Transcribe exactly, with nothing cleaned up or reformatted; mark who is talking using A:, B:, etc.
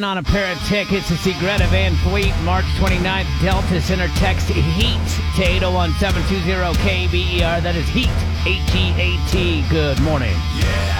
A: On a pair of tickets to see Greta Van Fleet March twenty-ninth, Delta Center. Text HEAT to eight oh one, seven two zero K B E R. That is HEAT, H E A T. Good morning.
B: Yeah.